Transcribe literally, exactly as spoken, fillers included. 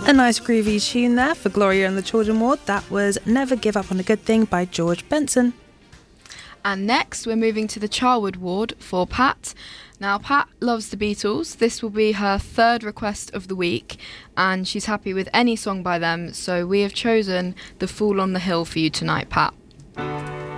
A nice groovy tune there for Gloria and the Children Ward. That was Never Give Up on a Good Thing by George Benson. And next we're moving to the Charwood Ward for Pat. Now Pat loves the Beatles. This will be her third request of the week and she's happy with any song by them, so we have chosen The Fool on the Hill for you tonight, Pat.